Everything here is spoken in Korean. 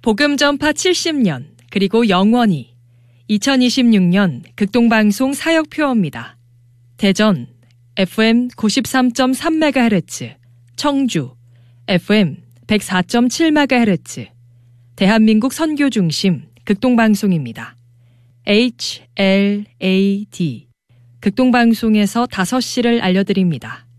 복음 전파 70년, 그리고 영원히 2026년 극동방송 사역표어입니다. 대전 FM 93.3MHz, 청주 FM 104.7MHz, 대한민국 선교중심 극동방송입니다. HLAD 극동방송에서 5시를 알려드립니다.